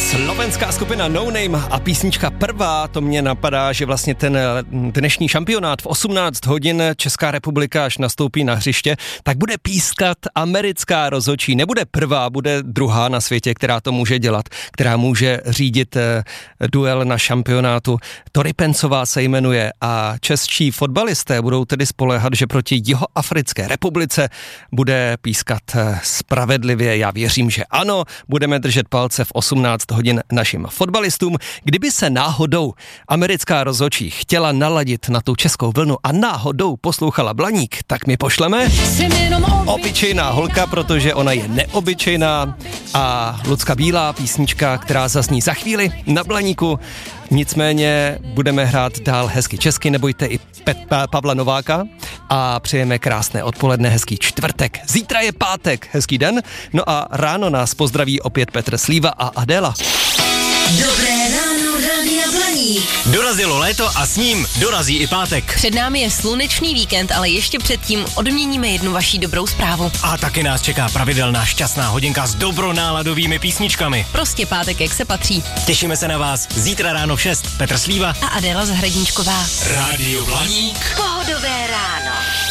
Slovenská skupina No Name a písnička Prvá, to mě napadá, že vlastně ten dnešní šampionát v 18 hodin Česká republika, až nastoupí na hřiště, tak bude pískat americká rozhodčí. Nebude prvá, bude druhá na světě, která to může dělat, která může řídit duel na šampionátu. Tori Pencová se jmenuje a čeští fotbalisté budou tedy spoléhat, že proti Jihoafrické republice bude pískat spravedlivě. Já věřím, že ano, budeme držet palce v 18 hodin našim fotbalistům. Kdyby se náhodou americká rozhodčí chtěla naladit na tu českou vlnu a náhodou poslouchala Blaník, tak mi pošleme obyčejná holka, protože ona je neobyčejná, a Lucka Bílá, písnička, která zazní za chvíli na Blaníku. Nicméně budeme hrát dál hezky česky, nebojte i Pavla Nováka a přejeme krásné odpoledne, hezký čtvrtek. Zítra je pátek, hezký den, no a ráno nás pozdraví opět Petr Slíva a Adéla. Dobré ráno, Rádia Blaník. Dorazilo léto a s ním dorazí i pátek. Před námi je slunečný víkend, ale ještě předtím odměníme jednu vaší dobrou zprávu. A taky nás čeká pravidelná šťastná hodinka s dobronáladovými písničkami. Prostě pátek, jak se patří. Těšíme se na vás zítra ráno v 6. Petr Slíva a Adéla Zahradníčková. Rádio Blaník. Pohodové ráno.